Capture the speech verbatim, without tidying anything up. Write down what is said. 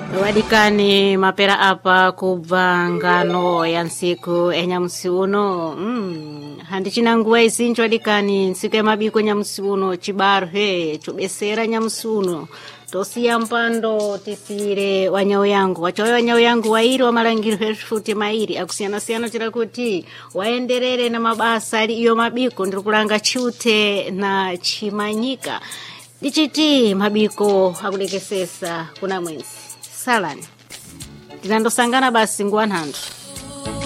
Wadikani mapera apa kubva ngano ya nsiku enyamusi uno mm. handi chinanguwa izinji wadikani nsiku ya mabiko nyamusi uno chibaru he chubesera nyamusi uno tosiya mpando tisire wanyawo yangu wachoyo wanyawo yangu wairi wa malangiro hefuti mairi akusiyana siyana tira kuti waenderere na mabasa ali iyo mabiko ndiri kulanga chute na chimanyika dichiti mabiko akudekesesa kuna mwenzi salani tinandosangana basi ngwanhando